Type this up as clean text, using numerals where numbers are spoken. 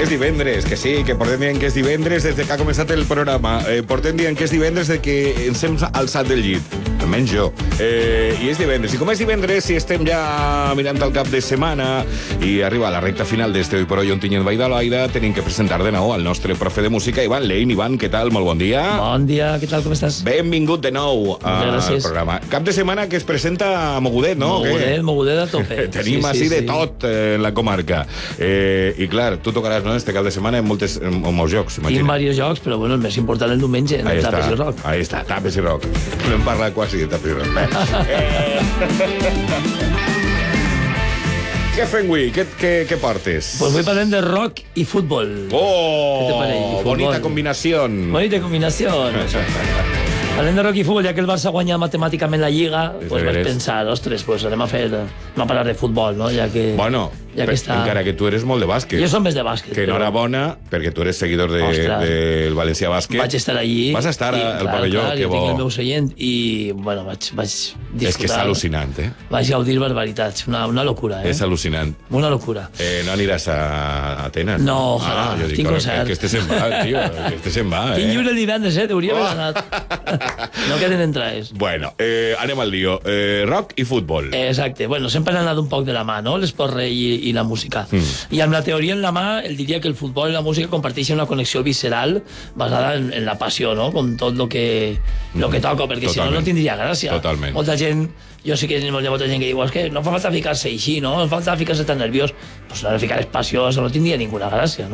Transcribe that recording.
és divendres, que sí, que portem dient que és divendres des que ha començat el programa. Portem dient que és divendres des que ens hem alçat del llit, almenys jo. I és divendres. I com és divendres, si estem ja mirant el cap de setmana i arriba a la recta final d'este Hoy por Hoy on Tinyent Vall d'Albaida, tenim que presentar de nou al nostre profe de música, Ivan Lein. Ivan, què tal? Molt bon dia. Bon dia, què tal, com estàs? Benvingut de nou al programa. Cap de setmana que es presenta mogudet, no? Mogudet a tope. Tenim així de tot en la comarca. I clar, tu tocaràs, no?, este cap de setmana en molts jocs, imagina. Tinc diversos jocs, però bueno, el més important el diumenge, en Tapes i Rock. Ahí està, Tapes i Rock. No em parla quasi de Tapes i Rock. Què fem avui? Què portes? Pues avui parlem de rock i futbol. Oh, què te pareix? bonita combinació. Bonita combinació. Parlem de rock i futbol, ja que el Barça guanya matemàticament la Lliga, pues vaig pensar, ostres, pues anem a parlar de futbol, no? Ja que... Bueno, encara que tu eres molt de bàsquet. Jo som més de bàsquet. Que enhorabona, perquè tu eres seguidor del València Bàsquet. Vaig estar allí. Vas estar al pavelló, que bo. Jo tinc el meu seient i, bueno, vaig disfrutar. És que és al·lucinant, eh? Vaig gaudir barbaritats, una locura, eh? És al·lucinant. Una locura. No aniràs a Atenes? No, ojalà, tinc concert. Que este se'n va, tio, que este se'n va, Tinc lliure el divendres, hauria d'haver anat. No queden entrades. Bueno, anem al lío. Rock i futbol. Exacte. Bueno, sempre han anat un poc de la mà, no?, l'esport rei i la música. I amb la teoria en la mà, el diria que el futbol i la música comparteixen una connexió visceral basada en la passió, no?, com tot lo que toca, perquè si no, no tindria gràcia. Totalment. Molta gent, jo sí que hi ha molta gent que diu, és que no fa falta ficar-se així, no? No fa falta ficar-se tan nerviós. Pues no, ficar passió, això no tindria ninguna gràcia, no?